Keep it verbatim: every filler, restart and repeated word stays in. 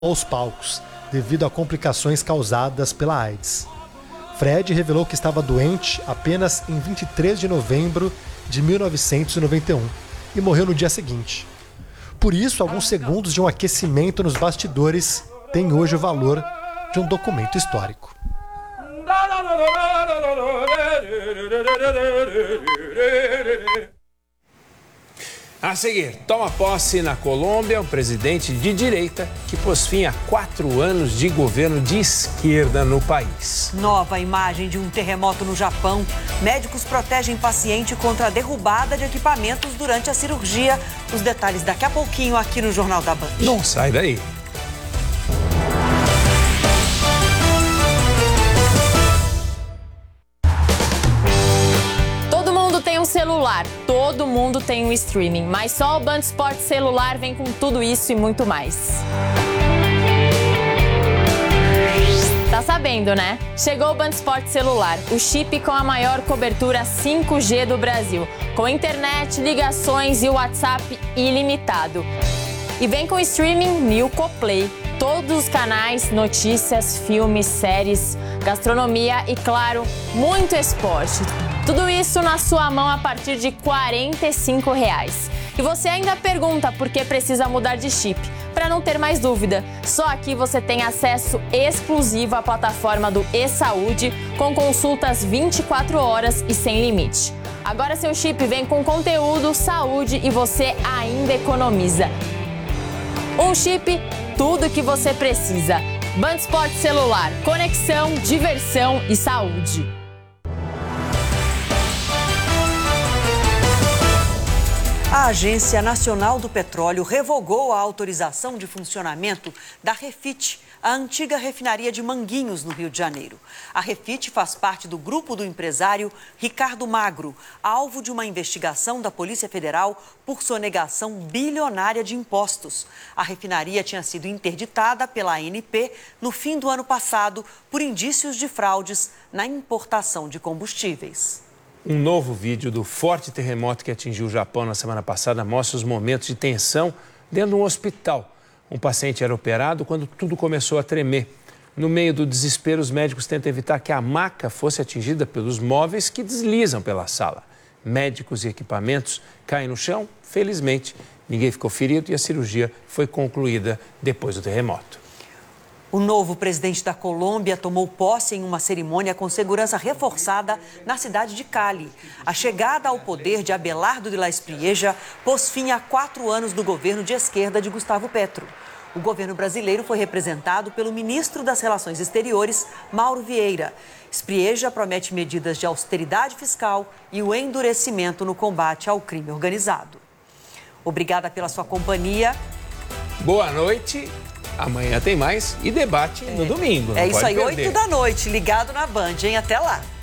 aos palcos, devido a complicações causadas pela AIDS. Fred revelou que estava doente apenas em vinte e três de novembro de mil novecentos e noventa e um e morreu no dia seguinte. Por isso, alguns segundos de um aquecimento nos bastidores têm hoje o valor de um documento histórico. A seguir, toma posse na Colômbia um presidente de direita que pôs fim a quatro anos de governo de esquerda no país. Nova imagem de um terremoto no Japão. Médicos protegem paciente contra a derrubada de equipamentos durante a cirurgia. Os detalhes daqui a pouquinho aqui no Jornal da Band. Não sai daí. Celular, todo mundo tem um streaming, mas só o Band Esportes Celular vem com tudo isso e muito mais. Tá sabendo, né? Chegou o Band Esportes Celular, o chip com a maior cobertura cinco G do Brasil, com internet, ligações e WhatsApp ilimitado. E vem com streaming Nilco Play, todos os canais, notícias, filmes, séries, gastronomia e, claro, muito esporte. Tudo isso na sua mão a partir de quarenta e cinco reais. E você ainda pergunta por que precisa mudar de chip. Para não ter mais dúvida, só aqui você tem acesso exclusivo à plataforma do eSaúde, com consultas vinte e quatro horas e sem limite. Agora seu chip vem com conteúdo, saúde e você ainda economiza. Um chip, tudo que você precisa. Band Esportes Celular, conexão, diversão e saúde. A Agência Nacional do Petróleo revogou a autorização de funcionamento da Refit, a antiga refinaria de Manguinhos, no Rio de Janeiro. A Refit faz parte do grupo do empresário Ricardo Magro, alvo de uma investigação da Polícia Federal por sonegação bilionária de impostos. A refinaria tinha sido interditada pela A N P no fim do ano passado por indícios de fraudes na importação de combustíveis. Um novo vídeo do forte terremoto que atingiu o Japão na semana passada mostra os momentos de tensão dentro de um hospital. Um paciente era operado quando tudo começou a tremer. No meio do desespero, os médicos tentam evitar que a maca fosse atingida pelos móveis que deslizam pela sala. Médicos e equipamentos caem no chão. Felizmente, ninguém ficou ferido e a cirurgia foi concluída depois do terremoto. O novo presidente da Colômbia tomou posse em uma cerimônia com segurança reforçada na cidade de Cali. A chegada ao poder de Abelardo de la Espriella pôs fim a quatro anos do governo de esquerda de Gustavo Petro. O governo brasileiro foi representado pelo ministro das Relações Exteriores, Mauro Vieira. Espriella promete medidas de austeridade fiscal e o endurecimento no combate ao crime organizado. Obrigada pela sua companhia. Boa noite. Amanhã tem mais e debate no domingo. É isso aí, oito oito da noite, ligado na Band, hein? Até lá.